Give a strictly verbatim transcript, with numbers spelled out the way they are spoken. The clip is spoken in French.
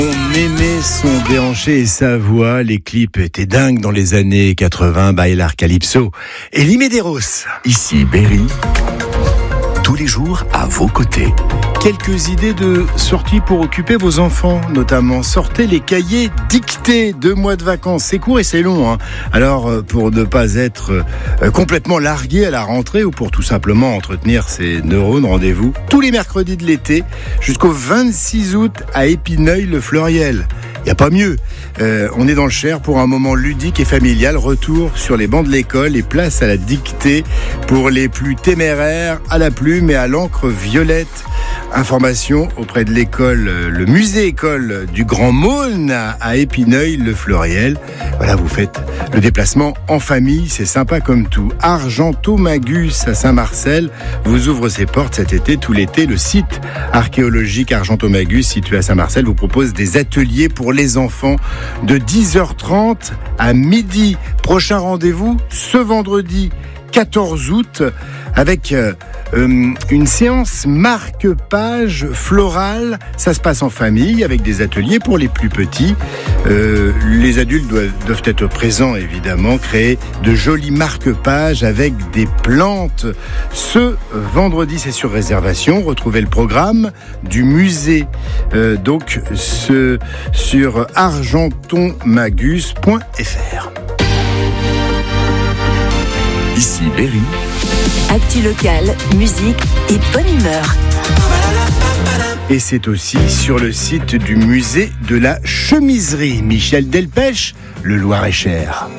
On aimait son déhanché et sa voix. Les clips étaient dingues dans les années quatre-vingts. Bailar Calypso et Limederos. Ici Berry, tous les jours à vos côtés. Quelques idées de sorties pour occuper vos enfants, notamment. Sortez les cahiers dictés. Deux mois de vacances, c'est court et c'est long. Hein. Alors, pour ne pas être complètement largué à la rentrée ou pour tout simplement entretenir ses neurones, rendez-vous tous les mercredis de l'été jusqu'au vingt-six août à Épineuil-le-Fleuriel. Il n'y a pas mieux. Euh, on est dans le Cher pour un moment ludique et familial. Retour sur les bancs de l'école et place à la dictée pour les plus téméraires, à la plume et à l'encre violette. Information auprès de l'école, le musée-école du Grand Maulne à Épineuil-le-Fleuriel. Voilà, vous faites le déplacement en famille, c'est sympa comme tout. Argentomagus à Saint-Marcel vous ouvre ses portes cet été, tout l'été. Le site archéologique Argentomagus situé à Saint-Marcel vous propose des ateliers pour les enfants de dix heures trente à midi. Prochain rendez-vous ce vendredi quatorze août avec euh, euh, une séance marque-page florale. Ça se passe en famille avec des ateliers pour les plus petits. Euh, les adultes doivent, doivent être présents évidemment. Créer de jolis marque-pages avec des plantes. Ce vendredi, c'est sur réservation. Retrouvez le programme du musée euh, donc ce, sur argentomagus point f r. Ici Berry. Actu locale, musique et bonne humeur. Et c'est aussi sur le site du musée de la chemiserie Michel Delpech, le Loir-et-Cher.